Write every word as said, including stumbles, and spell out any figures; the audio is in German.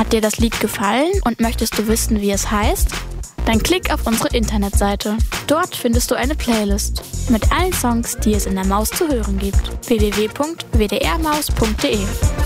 Hat dir das Lied gefallen und möchtest du wissen, wie es heißt? Dann klick auf unsere Internetseite. Dort findest du eine Playlist mit allen Songs, die es in der Maus zu hören gibt. w w w punkt w d r maus punkt d e